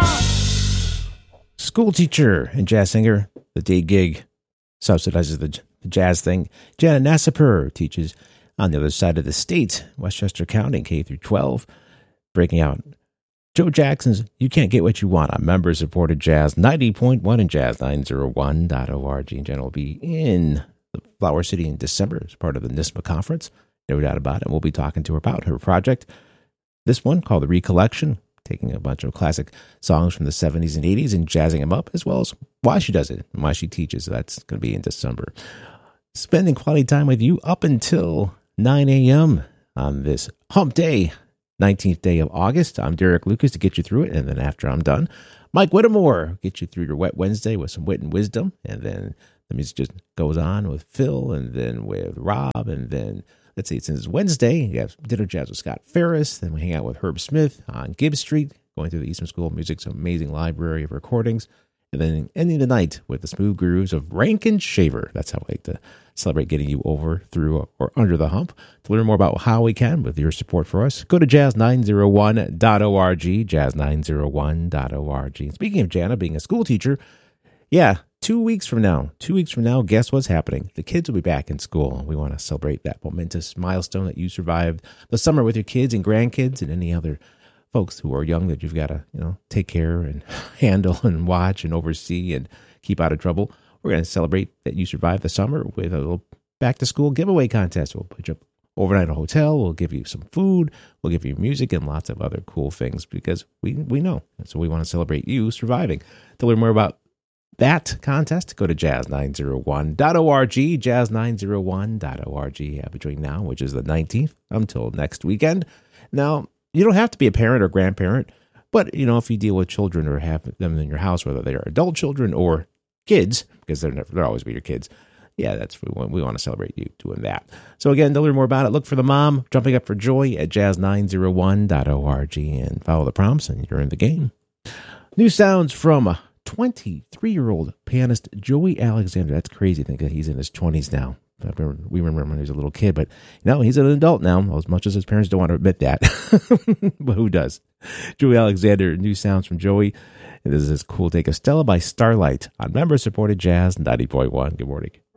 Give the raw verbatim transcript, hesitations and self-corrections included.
School teacher and jazz singer, the day gig subsidizes the, the jazz thing. Jana Nassipur teaches on the other side of the state, Westchester County, K through twelve, breaking out Joe Jackson's You Can't Get What You Want on member-supported jazz ninety point one and jazz nine oh one dot org. And Jen will be in the Flower City in December as part of the NISMA conference. No doubt about it. We'll be talking to her about her project. This one called The Recollection, taking a bunch of classic songs from the seventies and eighties and jazzing them up, as well as why she does it and why she teaches. That's going to be in December. Spending quality time with you up until nine a.m. on this hump day, nineteenth day of August. I'm Derek Lucas to get you through it, and then after I'm done, Mike Whittemore get you through your Wet Wednesday with some wit and wisdom, and then the music just goes on with Phil, and then with Rob, and then let's see, since Wednesday, you have Dinner Jazz with Scott Ferris. Then we hang out with Herb Smith on Gibbs Street, going through the Eastern School of Music's amazing library of recordings. And then ending the night with the smooth grooves of Rankin Shaver. That's how I like to celebrate getting you over, through, or under the hump. To learn more about how we can with your support for us, go to jazz nine oh one dot org, jazz nine oh one dot org. Speaking of Jana being a school teacher, yeah, Two weeks from now, two weeks from now, guess what's happening? The kids will be back in school. We want to celebrate that momentous milestone that you survived the summer with your kids and grandkids and any other folks who are young that you've got to, you know, take care and handle and watch and oversee and keep out of trouble. We're going to celebrate that you survived the summer with a little back to school giveaway contest. We'll put you up overnight at a hotel. We'll give you some food. We'll give you music and lots of other cool things because we, we know. So we want to celebrate you surviving. To learn more about that contest, go to jazz nine oh one dot org, jazz nine oh one dot org. Yeah, between now, which is the nineteenth, until next weekend. Now, you don't have to be a parent or grandparent, but, you know, if you deal with children or have them in your house, whether they are adult children or kids, because they're never, they'll always be your kids, yeah, that's we want, we want to celebrate you doing that. So again, to learn more about it, look for the mom jumping up for joy at jazz nine oh one dot org and follow the prompts, and you're in the game. New sounds from twenty-three-year-old pianist Joey Alexander. That's crazy. I think that he's in his twenties now. I remember, we remember when he was a little kid, but you know, he's an adult now, as much as his parents don't want to admit that. But who does? Joey Alexander, new sounds from Joey. And this is his cool take of Stella by Starlight on member-supported Jazz ninety point one. Good morning.